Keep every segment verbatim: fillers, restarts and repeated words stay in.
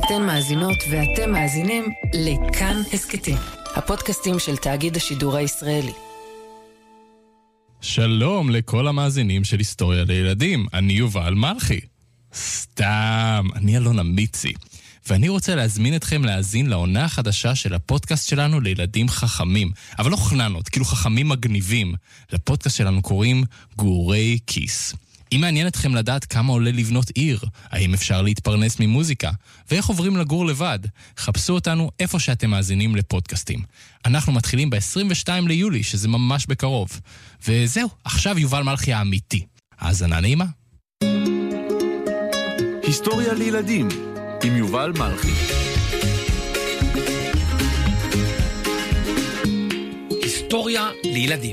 אתן מאזינות ואתם מאזינים לכאן הסקטים, הפודקאסטים של תאגיד השידור הישראלי. שלום לכל המאזינים של היסטוריה לילדים, אני יובל מלכי. סתם, אני אלון אמיצי. ואני רוצה להזמין אתכם להאזין לעונה החדשה של הפודקאסט שלנו לילדים חכמים. אבל לא חננות, כאילו חכמים מגניבים. לפודקאסט שלנו קוראים גורי כיס. אם מעניין אתכם לדעת כמה עולה לבנות עיר, האם אפשר להתפרנס ממוזיקה, ואיך עוברים לגור לבד, חפשו אותנו איפה שאתם מאזינים לפודקאסטים. אנחנו מתחילים ב-עשרים ושניים ליולי, שזה ממש בקרוב. וזהו, עכשיו יובל מלכי האמיתי. האזנה נעימה. היסטוריה לילדים עם יובל מלכי. היסטוריה לילדים.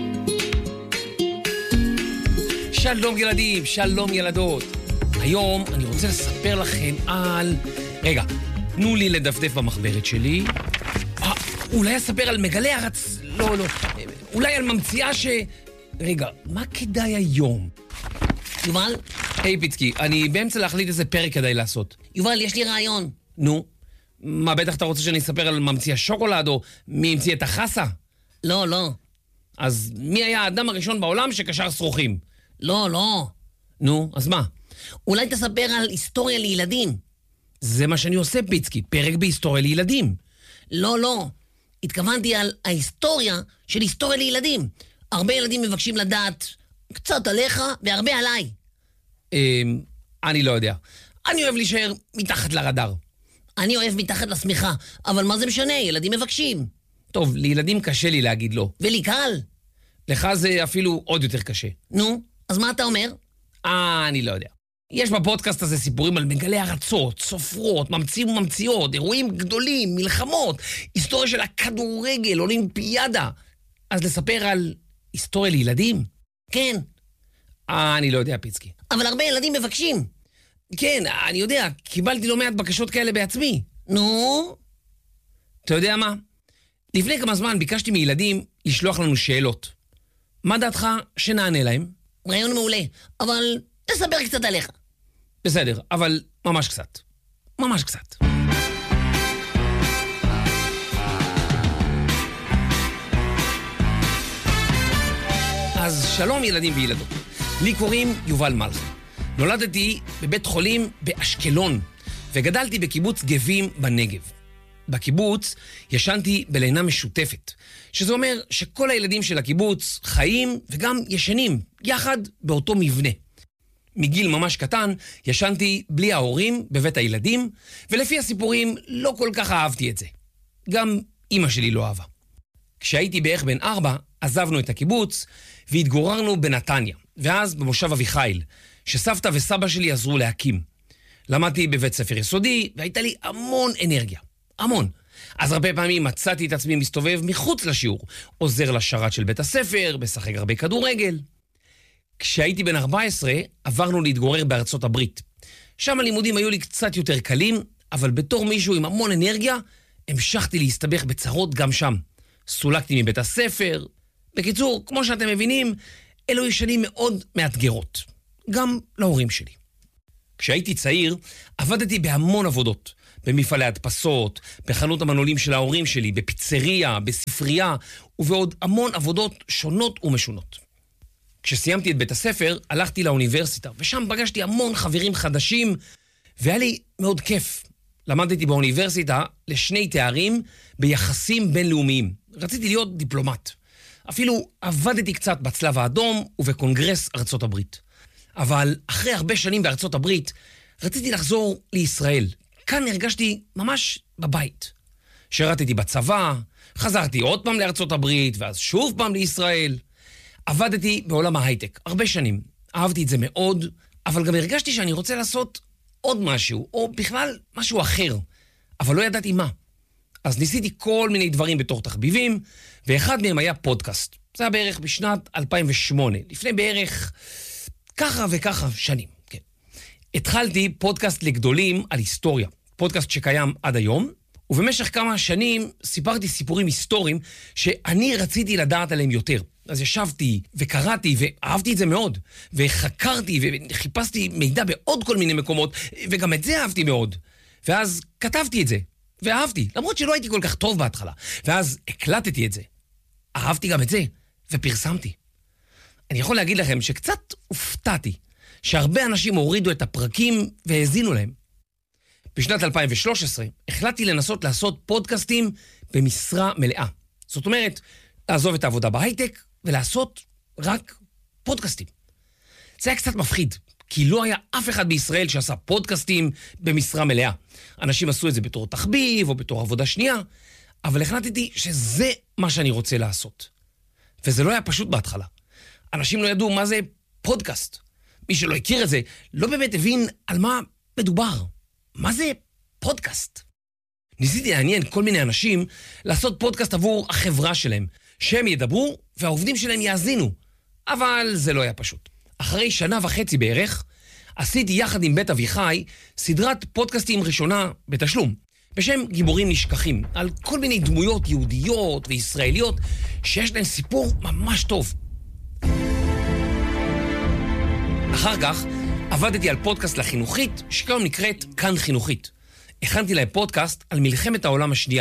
שלום ילדים, שלום ילדות. היום אני רוצה לספר לכם על... רגע, תנו לי לדפדף במחברת שלי. אה, אולי אספר על מגלי ארץ... לא, לא. אולי על ממציאה ש... רגע, מה כדאי היום? יובל? היי פיצקי, אני באמצע להחליט איזה פרק כדאי לעשות. יובל, יש לי רעיון. נו? מה, בטח אתה רוצה שאני אספר על ממציאה שוקולד או מי המציא את החסה? לא, לא. אז מי היה האדם הראשון בעולם שקשר שרוכים? לא, לא. נו, אז מה? אולי תספר על היסטוריה לילדים. זה מה שאני עושה, פיצקי, פרק בהיסטוריה לילדים. לא, לא. התכוונתי על ההיסטוריה של היסטוריה לילדים. הרבה ילדים מבקשים לדעת קצת עליך והרבה עליי. אה, אני לא יודע. אני אוהב להישאר מתחת לרדאר. אני אוהב מתחת לשמיכה, אבל מה זה משנה? ילדים מבקשים. טוב, לילדים קשה לי להגיד לא. ולי קל. לך זה אפילו עוד יותר קשה. נו, אז מה אתה אומר? אה, אני לא יודע. יש בפודקאסט הזה סיפורים על מגלי ארצות, סופרות, ממציאים וממציאות, אירועים גדולים, מלחמות, היסטוריה של הכדורגל, אולימפיאדה. אז לספר על היסטוריה לילדים? כן. אה, אני לא יודע, פיצקי. אבל הרבה ילדים מבקשים. כן, אני יודע, קיבלתי לא מעט בקשות כאלה בעצמי. נו? אתה יודע מה? לפני כמה זמן ביקשתי מילדים לשלוח לנו שאלות. מה דעתך שנענה להם? רעיון מעולה, אבל תספר קצת עליך. בסדר, אבל ממש קצת. ממש קצת. אז שלום ילדים וילדות. לי קוראים יובל מלכי. נולדתי בבית חולים באשקלון, וגדלתי בקיבוץ גבים בנגב. בקיבוץ ישנתי בלינה משותפת, שזה אומר שכל הילדים של הקיבוץ חיים וגם ישנים יחד באותו מבנה. מגיל ממש קטן ישנתי בלי ההורים בבית הילדים, ולפי הסיפורים לא כל כך אהבתי את זה. גם אמא שלי לא אהבה. כשהייתי בערך בן ארבע עזבנו את הקיבוץ והתגוררנו בנתניה, ואז במושב אביחיל, שסבתא וסבא שלי עזרו להקים. למדתי בבית ספר יסודי והייתה לי המון אנרגיה. המון. אז הרבה פעמים מצאתי את עצמי מסתובב מחוץ לשיעור, עוזר לשרת של בית הספר, משחק הרבה כדורגל. כשהייתי בן ארבע עשרה, עברנו להתגורר בארצות הברית. שם הלימודים היו לי קצת יותר קלים, אבל בתור מישהו עם המון אנרגיה, המשכתי להסתבך בצרות גם שם. סולקתי מבית הספר. בקיצור, כמו שאתם מבינים, אלו שנים מאוד מאתגרות. גם להורים שלי. כשהייתי צעיר, עבדתי בהמון עבודות. במפעלי הדפסות, בחנות המנעולים של ההורים שלי, בפיצריה, בספרייה, ובעוד המון עבודות שונות ומשונות. כשסיימתי את בית הספר, הלכתי לאוניברסיטה, ושם פגשתי המון חברים חדשים, והיה לי מאוד כיף. למדתי באוניברסיטה לשני תארים ביחסים בינלאומיים. רציתי להיות דיפלומט. אפילו עבדתי קצת בצלב האדום ובקונגרס ארצות הברית. אבל אחרי הרבה שנים בארצות הברית, רציתי לחזור לישראל. כאן הרגשתי ממש בבית. שירתתי בצבא, חזרתי עוד פעם לארצות הברית, ואז שוב פעם לישראל. עבדתי בעולם ההייטק, הרבה שנים. אהבתי את זה מאוד, אבל גם הרגשתי שאני רוצה לעשות עוד משהו, או בכלל משהו אחר, אבל לא ידעתי מה. אז ניסיתי כל מיני דברים בתור תחביבים, ואחד מהם היה פודקאסט. זה היה בערך בשנת אלפיים ושמונה, לפני בערך ככה וככה שנים. כן. התחלתי פודקאסט לגדולים על היסטוריה, פודקאסט שקיים עד היום, ובמשך כמה שנים סיפרתי סיפורים היסטוריים שאני רציתי לדעת עליהם יותר. אז ישבתי וקראתי ואהבתי את זה מאוד, וחקרתי וחיפשתי מידע בעוד כל מיני מקומות, וגם את זה אהבתי מאוד. ואז כתבתי את זה, ואהבתי, למרות שלא הייתי כל כך טוב בהתחלה. ואז הקלטתי את זה. אהבתי גם את זה, ופרסמתי. אני יכול להגיד לכם שקצת הופתעתי, שהרבה אנשים הורידו את הפרקים והאזינו להם. בשנת אלפיים ושלוש עשרה החלטתי לנסות לעשות פודקאסטים במשרה מלאה. זאת אומרת, לעזוב את העבודה בהייטק ולעשות רק פודקאסטים. זה היה קצת מפחיד, כי לא היה אף אחד בישראל שעשה פודקאסטים במשרה מלאה. אנשים עשו את זה בתור תחביב או בתור עבודה שנייה, אבל החלטתי שזה מה שאני רוצה לעשות. וזה לא היה פשוט בהתחלה. אנשים לא ידעו מה זה פודקאסט. מי שלא הכיר את זה, לא באמת הבין על מה מדובר. מה זה פודקאסט? ניסיתי לעניין כל מיני אנשים לעשות פודקאסט עבור החברה שלהם, שהם ידברו והעובדים שלהם יאזינו. אבל זה לא היה פשוט. אחרי שנה וחצי בערך, עשיתי יחד עם בית אביחי סדרת פודקאסטים ראשונה בתשלום, בשם גיבורים נשכחים, על כל מיני דמויות יהודיות וישראליות שיש להם סיפור ממש טוב. אחר כך עבדתי על פודקאסט לחינוכית, שכיום נקראת כאן חינוכית. הכנתי להם פודקאסט על מלחמת העולם השנייה.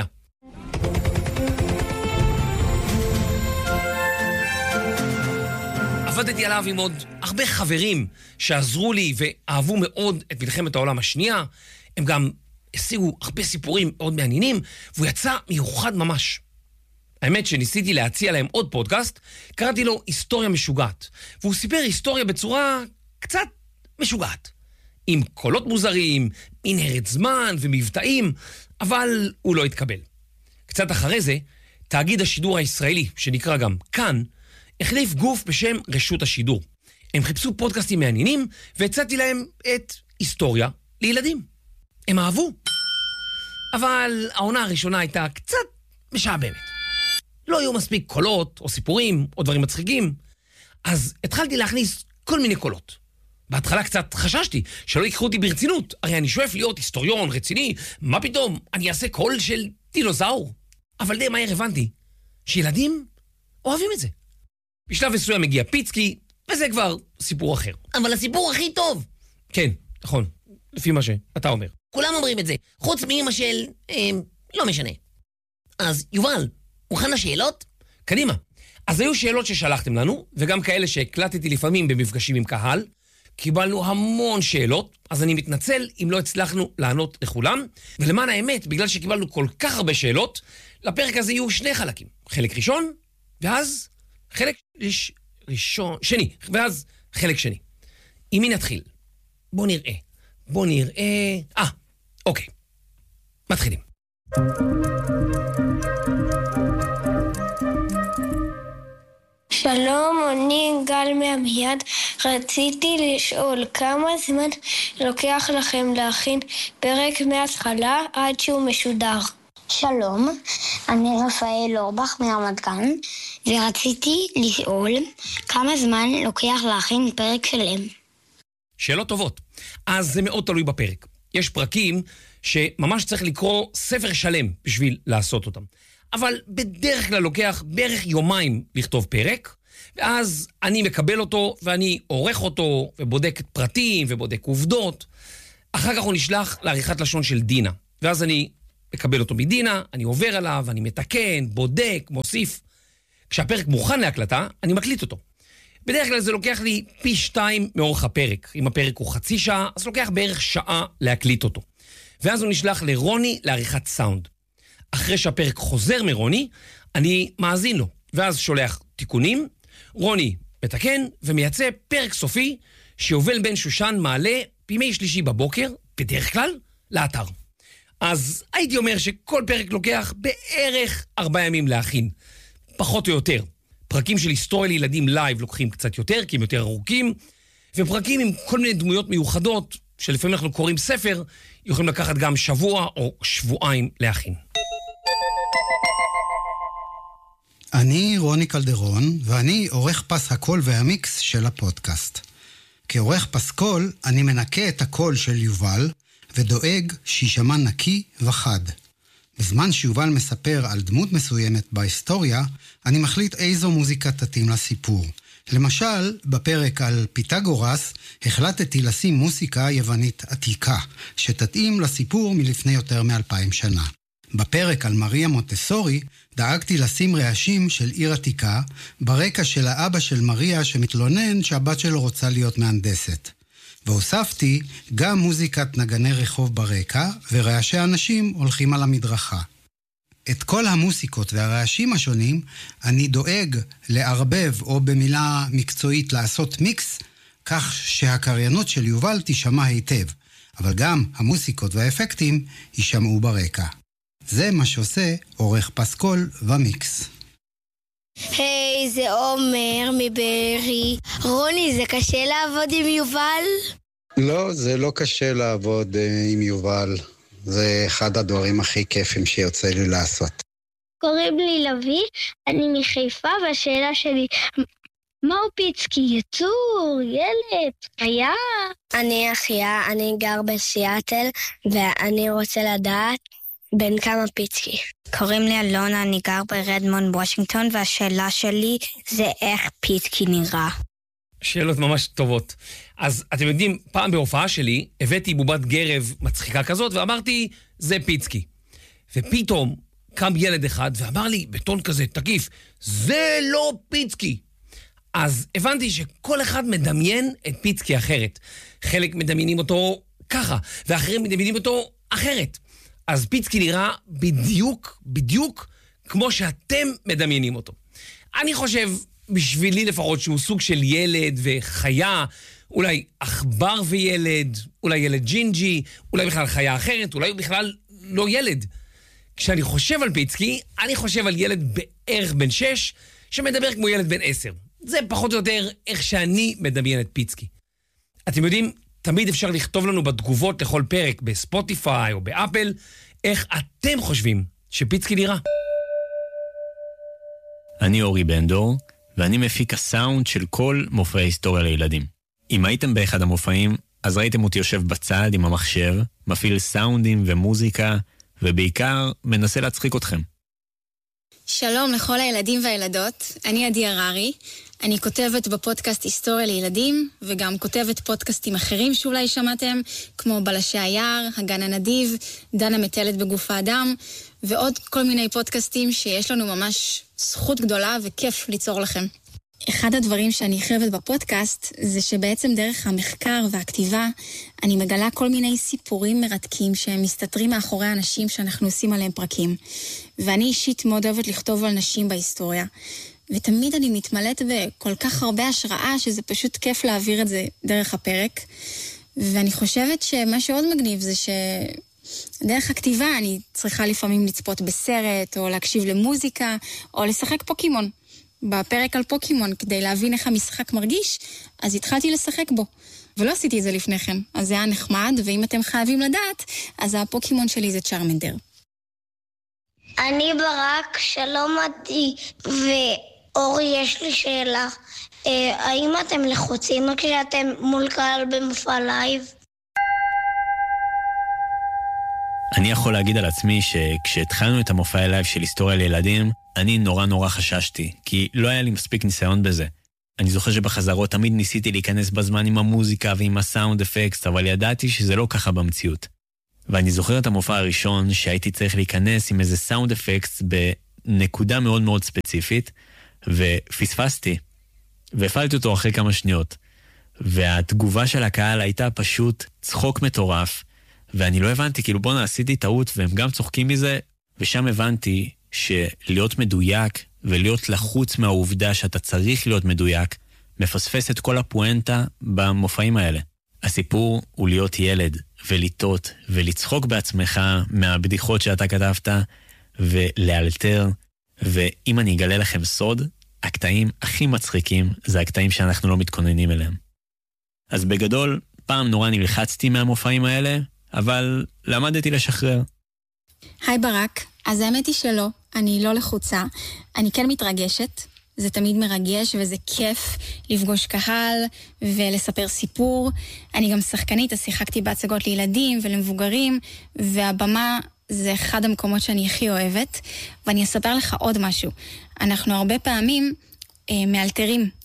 עבדתי עליו עם עוד הרבה חברים שעזרו לי ואהבו מאוד את מלחמת העולם השנייה. הם גם השיגו הרבה סיפורים מאוד מעניינים, והוא יצא מיוחד ממש. האמת שניסיתי להציע להם עוד פודקאסט, קראתי לו היסטוריה משוגעת, והוא סיפר היסטוריה בצורה קצת משוגעת, עם קולות מוזרים, מנהרת זמן ומבטאים, אבל הוא לא התקבל. קצת אחרי זה, תאגיד השידור הישראלי, שנקרא גם כאן, החליף גוף בשם רשות השידור. הם חיפשו פודקאסטים מעניינים, והצעתי להם את היסטוריה לילדים. הם אהבו. אבל העונה הראשונה הייתה קצת משעבמת. לא היו מספיק קולות, או סיפורים, או דברים מצחיקים. אז התחלתי להכניס כל מיני קולות. בהתחלה קצת חששתי שלא ייקחו אותי ברצינות. הרי אני שואף להיות היסטוריון רציני. מה פתאום? אני אעשה קול של דינוזאור. אבל די מהר הבנתי שילדים אוהבים את זה. בשלב מסוים מגיע פיצקי, וזה כבר סיפור אחר. אבל הסיפור הכי טוב. כן, נכון. לפי מה שאתה אומר. כולם אומרים את זה, חוץ מאמא של... אה, לא משנה. אז יובל, מוכן לשאלות? קדימה. אז היו שאלות ששלחתם לנו, וגם כאלה שהקלטתי לפעמים במפגשים עם קהל. קיבלנו המון שאלות, אז אני מתנצל אם לא הצלחנו לענות לכולם. ולמען האמת, בגלל שקיבלנו כל כך הרבה שאלות, לפרק הזה יהיו שני חלקים. חלק ראשון, ואז חלק ש... ראשון, שני, ואז חלק שני. עם מי נתחיל? בוא נראה. בוא נראה... אה, אוקיי. מתחילים. שלום, אני גל מעמיעד. רציתי לשאול כמה זמן לוקח לכם להכין פרק מההתחלה עד שהוא משודר? שלום, אני רפאל אורבך מרמת גן, ורציתי לשאול כמה זמן לוקח להכין פרק שלם. שאלות טובות. אז זה מאוד תלוי בפרק. יש פרקים שממש צריך לקרוא ספר שלם בשביל לעשות אותם. אבל בדרך כלל לוקח בערך יומיים לכתוב פרק, ואז אני מקבל אותו ואני עורך אותו ובודק פרטים ובודק עובדות. אחר כך הוא נשלח לעריכת לשון של דינה, ואז אני מקבל אותו מדינה, אני עובר עליו, אני מתקן, בודק, מוסיף. כשהפרק מוכן להקלטה, אני מקליט אותו. בדרך כלל זה לוקח לי פי שתיים מאורך הפרק. אם הפרק הוא חצי שעה, אז לוקח בערך שעה להקליט אותו. ואז הוא נשלח לרוני לעריכת סאונד. אחרי שהפרק חוזר מרוני, אני מאזין לו, ואז שולח תיקונים. רוני מתקן ומייצא פרק סופי שיובל בן שושן מעלה בימי שלישי בבוקר, בדרך כלל, לאתר. אז הייתי אומר שכל פרק לוקח בערך ארבעה ימים להכין, פחות או יותר. פרקים של היסטוריה לילדים לייב לוקחים קצת יותר, כי הם יותר ארוכים, ופרקים עם כל מיני דמויות מיוחדות, שלפעמים אנחנו קוראים ספר, יכולים לקחת גם שבוע או שבועיים להכין. אני רוני קלדרון, ואני עורך פס הקול והמיקס של הפודקאסט. כעורך פס קול, אני מנקה את הקול של יובל, ודואג שישמע נקי וחד. בזמן שיובל מספר על דמות מסוימת בהיסטוריה, אני מחליט איזו מוזיקה תתאים לסיפור, למשל, בפרק על פיתגורס החלטתי לשים מוסיקה יוונית עתיקה, שתתאים לסיפור מלפני יותר מאלפיים שנה. בפרק על מריה מונטסורי דאגתי לשים רעשים של עיר עתיקה, ברקע של האבא של מריה שמתלונן שהבת שלו רוצה להיות מהנדסת. והוספתי גם מוזיקת נגני רחוב ברקע, ורעשי אנשים הולכים על המדרכה. את כל המוסיקות והרעשים השונים אני דואג לערבב או במילה מקצועית לעשות מיקס, כך שהקריינות של יובל תשמע היטב, אבל גם המוסיקות והאפקטים יישמעו ברקע. זה מה שעושה עורך פסקול ומיקס. היי, זה עומר מבארי. רוני, זה קשה לעבוד עם יובל? לא, זה לא קשה לעבוד uh, עם יובל. זה אחד הדברים הכי כיפים שיוצא לי לעשות. קוראים לי לוי, אני מחיפה, והשאלה שלי, מהו פיצקי? יצור, ילד, חיה? אני אחיה, אני גר בסיאטל, ואני רוצה לדעת בין כמה פיצקי. קוראים לי אלונה, אני גר ברדמונד, וושינגטון, והשאלה שלי זה איך פיצקי נראה. שאלות ממש טובות. אז אתם יודעים, פעם בהופעה שלי הבאתי בובת גרב מצחיקה כזאת ואמרתי, זה פיצקי. ופתאום קם ילד אחד ואמר לי בטון כזה תקיף, זה לא פיצקי. אז הבנתי שכל אחד מדמיין את פיצקי אחרת. חלק מדמיינים אותו ככה, ואחרים מדמיינים אותו אחרת. אז פיצקי נראה בדיוק, בדיוק כמו שאתם מדמיינים אותו. אני חושב, בשבילי לפחות, שהוא סוג של ילד וחיה, אולי עכבר וילד, אולי ילד ג'ינג'י, אולי בכלל חיה אחרת, אולי בכלל לא ילד. כשאני חושב על פיצקי, אני חושב על ילד בערך בן שש, שמדבר כמו ילד בן עשר. זה פחות או יותר איך שאני מדמיין את פיצקי. אתם יודעים, תמיד אפשר לכתוב לנו בתגובות לכל פרק בספוטיפיי או באפל, איך אתם חושבים שפיצקי נראה. אני אורי בנדור, ואני מפיק הסאונד של כל מופעי היסטוריה לילדים. אם הייתם באחד המופעים, אז ראיתם אותי יושב בצד עם המחשב, מפעיל סאונדים ומוזיקה, ובעיקר מנסה להצחיק אתכם. שלום לכל הילדים והילדות, אני עדי הררי, אני כותבת בפודקאסט היסטוריה לילדים, וגם כותבת פודקאסטים אחרים שאולי שמעתם, כמו בלשי היער, הגן הנדיב, דנה מטלת בגוף האדם, ועוד כל מיני פודקאסטים שיש לנו ממש זכות גדולה וכיף ליצור לכם. אחד הדברים שאני חייבת בפודקאסט זה שבעצם דרך המחקר והכתיבה אני מגלה כל מיני סיפורים מרתקים שהם מסתתרים מאחורי האנשים שאנחנו עושים עליהם פרקים. ואני אישית מאוד אוהבת לכתוב על נשים בהיסטוריה. ותמיד אני מתמלאת בכל כך הרבה השראה שזה פשוט כיף להעביר את זה דרך הפרק. ואני חושבת שמה שעוד מגניב זה שדרך הכתיבה אני צריכה לפעמים לצפות בסרט או להקשיב למוזיקה או לשחק פוקימון. בפרק על פוקימון, כדי להבין איך המשחק מרגיש, אז התחלתי לשחק בו. ולא עשיתי את זה לפני כן. אז זה היה נחמד, ואם אתם חייבים לדעת, אז הפוקימון שלי זה צ'רמנדר. אני ברק, שלום עדי, ואורי, יש לי שאלה. אה, האם אתם לחוצים כשאתם מול קהל במופע לייב? אני יכול להגיד על עצמי שכשהתחלנו את המופעי לייב של היסטוריה לילדים, אני נורא נורא חששתי, כי לא היה לי מספיק ניסיון בזה. אני זוכר שבחזרות תמיד ניסיתי להיכנס בזמן עם המוזיקה ועם הסאונד אפקט, אבל ידעתי שזה לא ככה במציאות. ואני זוכר את המופע הראשון שהייתי צריך להיכנס עם איזה סאונד אפקט בנקודה מאוד מאוד ספציפית, ופספסתי, והפעלתי אותו אחרי כמה שניות. והתגובה של הקהל הייתה פשוט צחוק מטורף, ואני לא הבנתי, כאילו בוא נעשיתי טעות והם גם צוחקים מזה, ושם הבנתי שלהיות מדויק ולהיות לחוץ מהעובדה שאתה צריך להיות מדויק, מפספס את כל הפואנטה במופעים האלה. הסיפור הוא להיות ילד ולטעות ולצחוק בעצמך מהבדיחות שאתה כתבת ולאלתר, ואם אני אגלה לכם סוד, הקטעים הכי מצחיקים זה הקטעים שאנחנו לא מתכוננים אליהם. אז בגדול, פעם נורא נלחצתי מהמופעים האלה, אבל למדתי לשחרר. היי ברק, אז האמת היא שלא, אני לא לחוצה, אני כן מתרגשת, זה תמיד מרגש וזה כיף לפגוש קהל ולספר סיפור. אני גם שחקנית, אז שיחקתי בהצגות לילדים ולמבוגרים, והבמה זה אחד המקומות שאני הכי אוהבת. ואני אספר לך עוד משהו, אנחנו הרבה פעמים אה, מאלתרים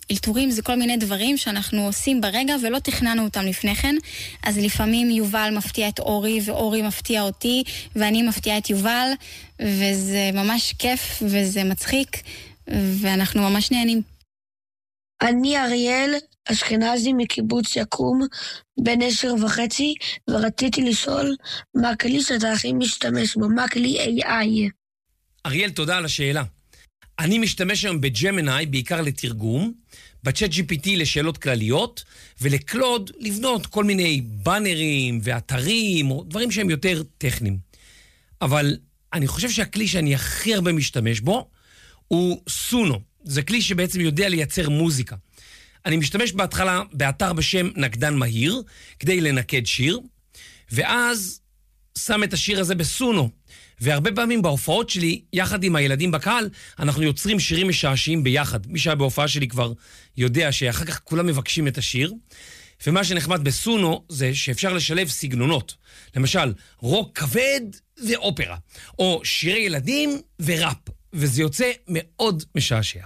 אלתורים זה כל מיני דברים שאנחנו עושים ברגע ולא תכננו אותם לפני כן. אז לפעמים יובל מפתיע את אורי ואורי מפתיע אותי ואני מפתיע את יובל, וזה ממש כיף וזה מצחיק ואנחנו ממש נהנים. אני אריאל אשכנזי מקיבוץ יקום, בן עשר וחצי, ורציתי לשאול מה כלי שאתה הכי משתמש בו, מה כלי איי איי. אריאל, תודה על השאלה. אני משתמש היום בג'מיני בעיקר לתרגום, בצ'אט ג'י פי טי לשאלות כלליות, ולקלוד לבנות כל מיני בנרים ואתרים, או דברים שהם יותר טכניים. אבל אני חושב שהכלי שאני הכי הרבה משתמש בו הוא סונו. זה כלי שבעצם יודע לייצר מוזיקה. אני משתמש בהתחלה באתר בשם נקדן מהיר, כדי לנקד שיר, ואז שם את השיר הזה בסונו. והרבה פעמים בהופעות שלי, יחד עם הילדים בקהל, אנחנו יוצרים שירים משעשעים ביחד. מי שהיה בהופעה שלי כבר יודע שאחר כך כולם מבקשים את השיר. ומה שנחמד בסונו זה שאפשר לשלב סגנונות. למשל, רוק כבד ואופרה, או שירי ילדים וראפ, וזה יוצא מאוד משעשע.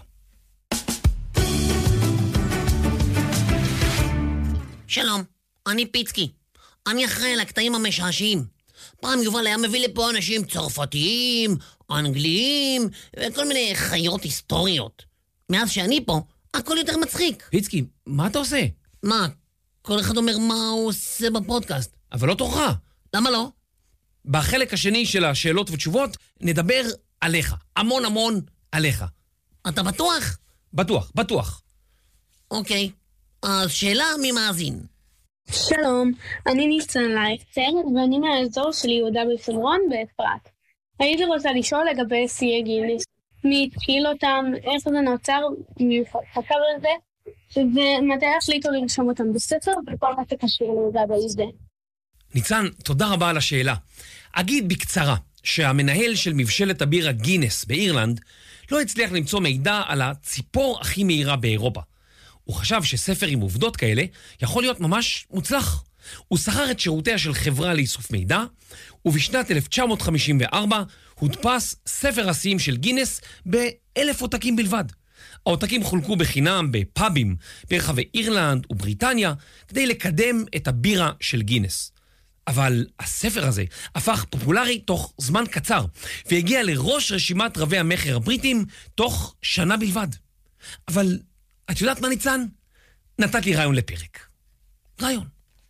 שלום, אני פיצקי. אני אחראי לקטעים המשעשעים. פעם יובל היה מביא לפה אנשים צרפתיים, אנגליים, וכל מיני חיות היסטוריות. מאז שאני פה, הכל יותר מצחיק. פיצקי, מה אתה עושה? מה? כל אחד אומר מה הוא עושה בפודקאסט. אבל לא תורך. למה לא? בחלק השני של השאלות ותשובות, נדבר עליך. המון המון עליך. אתה בטוח? בטוח, בטוח. אוקיי. אז שאלה מי מאזין. שלום, אני ניסן לייכטר, ואני מהאזור של יהודה ושומרון באפרת. הייתי רוצה לשאול לגבי שיאי גינס. מי התחיל אותם, איך זה נוצר, מי חקר על זה, ומתי החליטו לרשום אותם בספר, וכל מה שקשור ליהודה בזה. ניצן, תודה רבה על השאלה. אגיד בקצרה שהמנהל של מבשלת הבירה גינס באירלנד לא הצליח למצוא מידע על הציפור הכי מהירה באירופה. הוא חשב שספר עם עובדות כאלה יכול להיות ממש מוצלח. הוא שכר את שירותיה של חברה לאיסוף מידע, ובשנת אלף תשע מאות חמישים וארבע הודפס ספר השיאים של גינס באלף עותקים בלבד. העותקים חולקו בחינם בפאבים ברחבי אירלנד ובריטניה כדי לקדם את הבירה של גינס. אבל הספר הזה הפך פופולרי תוך זמן קצר, והגיע לראש רשימת רבי המחר הבריטים תוך שנה בלבד. אבל את יודעת מה ניצן? נתת לי רעיון לפרק. רעיון.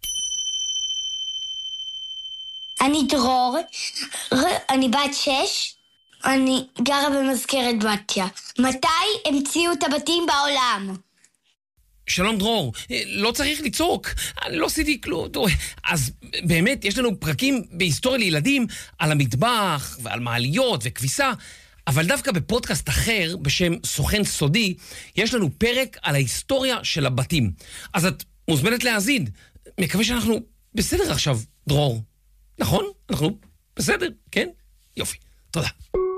אני דרור, אני בת שש, אני גרה במזכרת בתיה. מתי המציאו את הבתים בעולם? שלום דרור, לא צריך לצעוק, אני לא עשיתי כלום. אז באמת יש לנו פרקים בהיסטוריה לילדים על המטבח ועל מעליות וכביסה, אבל דווקא בפודקאסט אחר בשם סוכן סודי, יש לנו פרק על ההיסטוריה של הבתים. אז את מוזמנת להאזין. מקווה שאנחנו בסדר עכשיו, דרור. נכון? אנחנו בסדר, כן? יופי, תודה.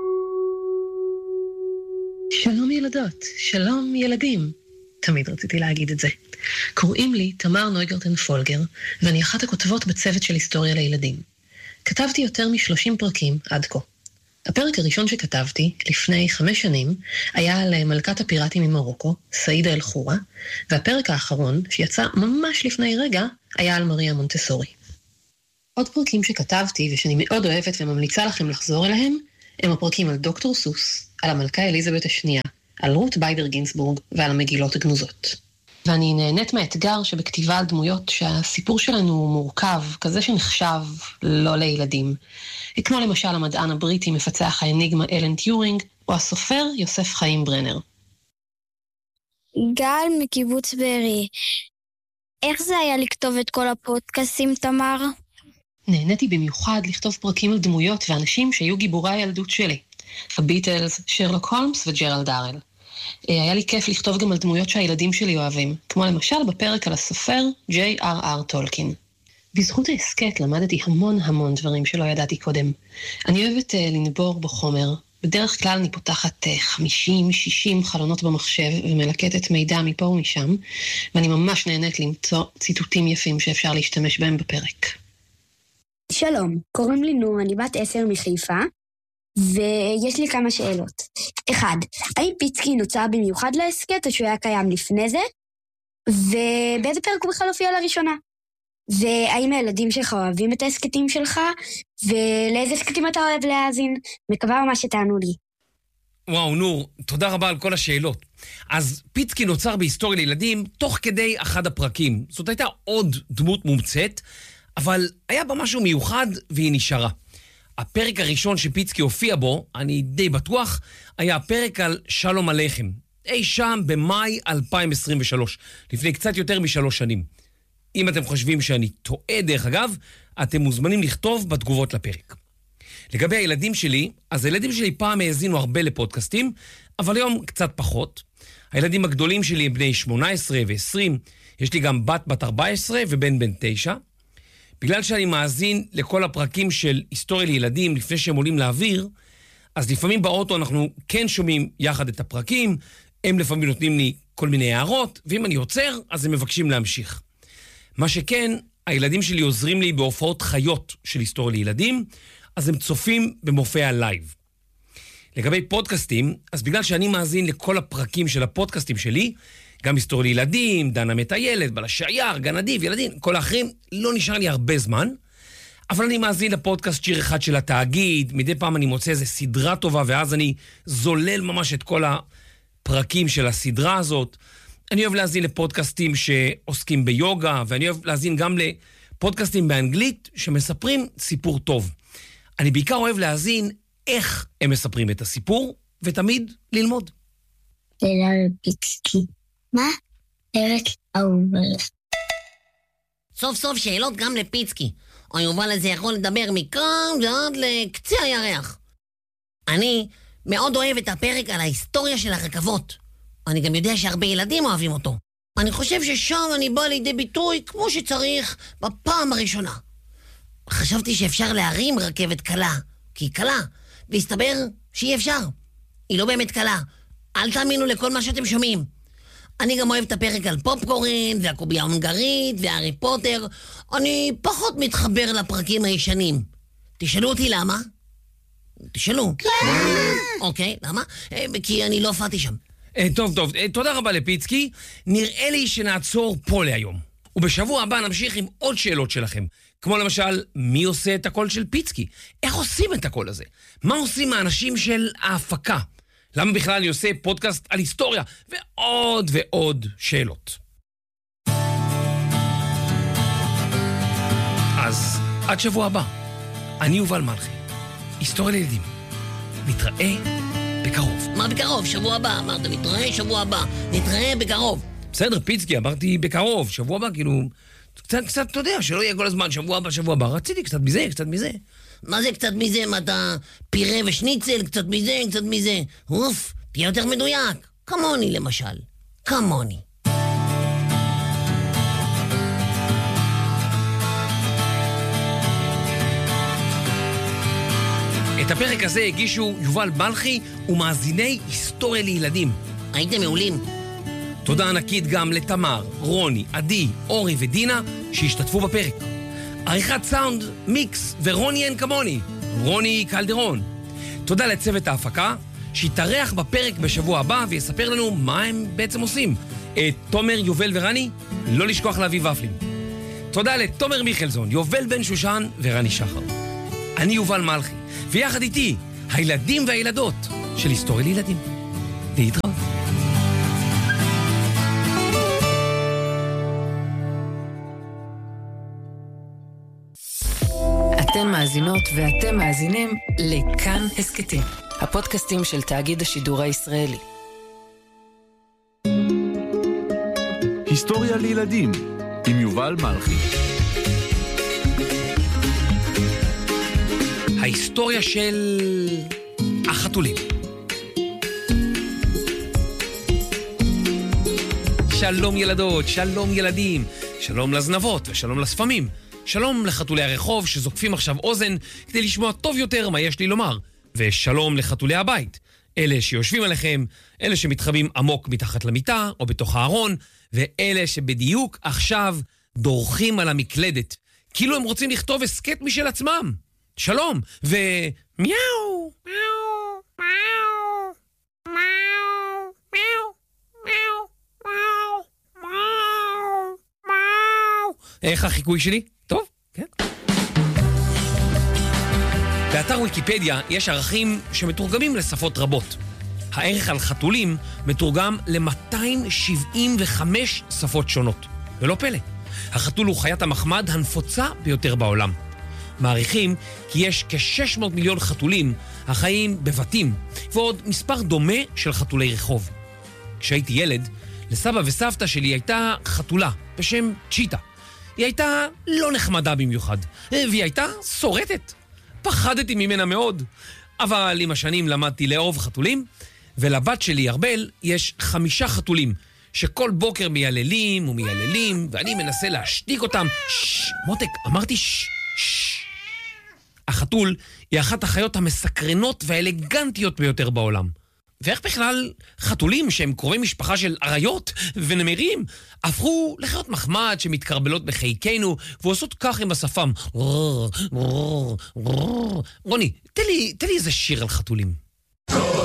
שלום ילדות, שלום ילדים. תמיד רציתי להגיד את זה. קוראים לי תמר נויגרטן פולגר, ואני אחת הכותבות בצוות של היסטוריה לילדים. כתבתי יותר משלושים פרקים עד כה. הפרק הראשון שכתבתי, לפני חמש שנים, היה על מלכת הפיראטים ממרוקו, סעידה אל-חורה, והפרק האחרון, שיצא ממש לפני רגע, היה על מריה מונטסורי. עוד פרקים שכתבתי ושאני מאוד אוהבת וממליצה לכם לחזור אליהם, הם הפרקים על דוקטור סוס, על המלכה אליזבת השנייה, על רות ביידר גינסבורג ועל המגילות הגנוזות. ואני נהנית מהאתגר שבכתיבה על דמויות שהסיפור שלנו הוא מורכב, כזה שנחשב לא לילדים. כמו למשל המדען הבריטי מפצח האניגמה אלן טיורינג, או הסופר יוסף חיים ברנר. גל מקיבוץ בארי, איך זה היה לכתוב את כל הפודקאסטים, תמר? נהניתי במיוחד לכתוב פרקים על דמויות ואנשים שהיו גיבורי הילדות שלי. הביטלס, שרלוק הולמס וג'רלד דארל. היה לי כיף לכתוב גם על דמויות שהילדים שלי אוהבים, כמו למשל בפרק על הסופר ג'יי אר אר טולקין. בזכות העסקת למדתי המון המון דברים שלא ידעתי קודם. אני אוהבת uh, לנבור בחומר. בדרך כלל אני פותחת uh, חמישים שישים חלונות במחשב ומלקטת מידע מפה ומשם, ואני ממש נהנית למצוא ציטוטים יפים שאפשר להשתמש בהם בפרק. שלום, קוראים לי נור, אני בת עשר מחיפה, ויש לי כמה שאלות. אחד, האם פיצקי נוצר במיוחד להסקט, או שהוא היה קיים לפני זה? ובאיזה פרק הוא בכלל הופיע לראשונה? והאם הילדים שלך אוהבים את ההסקטים שלך? ולאיזה הסקטים אתה אוהב להאזין? מקווה ממש שתענו לי. וואו, נור, תודה רבה על כל השאלות. אז פיצקי נוצר בהיסטוריה לילדים תוך כדי אחד הפרקים. זאת הייתה עוד דמות מומצאת, אבל היה בה משהו מיוחד והיא נשארה. הפרק הראשון שפיצקי הופיע בו, אני די בטוח, היה הפרק על שלום עליכם. אי שם במאי אלפיים עשרים ושלוש, לפני קצת יותר משלוש שנים. אם אתם חושבים שאני טועה דרך אגב, אתם מוזמנים לכתוב בתגובות לפרק. לגבי הילדים שלי, אז הילדים שלי פעם האזינו הרבה לפודקאסטים, אבל היום קצת פחות. הילדים הגדולים שלי הם בני שמונה עשרה ועשרים, יש לי גם בת בת ארבע עשרה ובן בן תשע. בגלל שאני מאזין לכל הפרקים של היסטוריה לילדים לפני שהם עולים לאוויר, אז לפעמים באוטו אנחנו כן שומעים יחד את הפרקים, הם לפעמים נותנים לי כל מיני הערות, ואם אני עוצר, אז הם מבקשים להמשיך. מה שכן, הילדים שלי עוזרים לי בהופעות חיות של היסטוריה לילדים, אז הם צופים במופעי הלייב. לגבי פודקאסטים, אז בגלל שאני מאזין לכל הפרקים של הפודקאסטים שלי, גם היסטוריה לילדים, דנה מטיילת, בלש היער, גן אדיב, ילדים, כל האחרים, לא נשאר לי הרבה זמן, אבל אני מאזין לפודקאסט שיר אחד של התאגיד, מדי פעם אני מוצא איזו סדרה טובה, ואז אני זולל ממש את כל הפרקים של הסדרה הזאת. אני אוהב להאזין לפודקאסטים שעוסקים ביוגה, ואני אוהב להאזין גם לפודקאסטים באנגלית שמספרים סיפור טוב. אני בעיקר אוהב להאזין איך הם מספרים את הסיפור, ותמיד ללמוד. שאלה פיצקי. מה? פרק אהוב עליך. סוף סוף שאלות גם לפיצקי. היובל הזה יכול לדבר מכאן ועד לקצה הירח. אני מאוד אוהב את הפרק על ההיסטוריה של הרכבות. אני גם יודע שהרבה ילדים אוהבים אותו. אני חושב ששם אני בא לידי ביטוי כמו שצריך בפעם הראשונה. חשבתי שאפשר להרים רכבת קלה, כי היא קלה, והסתבר שאי אפשר. היא לא באמת קלה. אל תאמינו לכל מה שאתם שומעים. אני גם אוהב את הפרק על פופקורן, והקובייה ההונגרית, והארי פוטר. אני פחות מתחבר לפרקים הישנים. תשאלו אותי למה? תשאלו. אוקיי, למה? כי אני לא הופעתי שם. טוב, טוב, תודה רבה לפיצקי. נראה לי שנעצור פה להיום. ובשבוע הבא נמשיך עם עוד שאלות שלכם. כמו למשל, מי עושה את הקול של פיצקי? איך עושים את הקול הזה? מה עושים האנשים של ההפקה? למה בכלל אני עושה פודקאסט על היסטוריה? ועוד ועוד שאלות. אז עד שבוע הבא, אני יובל מלכי, היסטוריה לילדים. נתראה בקרוב. מה בקרוב? שבוע הבא. אמרת, נתראה שבוע הבא. נתראה בקרוב. בסדר, פיצקי, אמרתי בקרוב. שבוע הבא, כאילו, קצת, קצת, אתה יודע, שלא יהיה כל הזמן, שבוע הבא, שבוע הבא. רציתי קצת מזה, קצת מזה. מה זה קצת מזה? מה אתה פירה ושניצל? קצת מזה, קצת מזה. אוף, תהיה יותר מדויק. כמוני למשל. כמוני. את הפרק הזה הגישו יובל מלכי ומאזיני היסטוריה לילדים. הייתם מעולים. תודה ענקית גם לתמר, רוני, עדי, אורי ודינה שהשתתפו בפרק. עריכת סאונד, מיקס ורוני אין כמוני, רוני קלדרון. תודה לצוות ההפקה שיתארח בפרק בשבוע הבא ויספר לנו מה הם בעצם עושים. את תומר, יובל ורני, לא לשכוח להביא ופלים. תודה לתומר מיכלזון, יובל בן שושן ורני שחר. אני יובל מלכי, ויחד איתי, הילדים והילדות של היסטוריה לילדים. להתראות. אתן מאזינות ואתם מאזינים לכאן הסקטים, הפודקאסטים של תאגיד השידור הישראלי. היסטוריה לילדים עם יובל מלכי. ההיסטוריה של החתולים. שלום ילדות, שלום ילדים, שלום לזנבות ושלום לספמים. שלום לחתולי הרחוב שזוקפים עכשיו אוזן כדי לשמוע טוב יותר מה יש לי לומר. ושלום לחתולי הבית, אלה שיושבים עליכם, אלה שמתחבאים עמוק מתחת למיטה או בתוך הארון, ואלה שבדיוק עכשיו דורכים על המקלדת, כאילו הם רוצים לכתוב הסקט משל עצמם. שלום, ומיאו, מיאו, מיאו, מיאו, מיאו, מיאו, מיאו, מיאו, מיאו. איך החיקוי שלי? טוב, כן. באתר ויקיפדיה יש ערכים שמתורגמים לשפות רבות. הערך על חתולים מתורגם ל-מאתיים שבעים וחמש שפות שונות. ולא פלא, החתול הוא חיית המחמד הנפוצה ביותר בעולם. מעריכים כי יש כ-שש מאות מיליון חתולים החיים בבתים, ועוד מספר דומה של חתולי רחוב. כשהייתי ילד, לסבא וסבתא שלי הייתה חתולה בשם צ'יטה. היא הייתה לא נחמדה במיוחד, והיא הייתה שורטת. פחדתי ממנה מאוד, אבל עם השנים למדתי לאהוב חתולים, ולבת שלי ארבל יש חמישה חתולים, שכל בוקר מייללים ומייללים, ואני מנסה להשתיק אותם. ששש, מותק, אמרתי ששש. ששש. החתול היא אחת החיות המסקרנות והאלגנטיות ביותר בעולם. ואיך בכלל חתולים שהם קרובי משפחה של אריות ונמרים הפכו לחיות מחמד שמתקרבלות בחיקנו ועושות כך עם השפם. רוני, תן לי, תן לי איזה שיר על חתולים.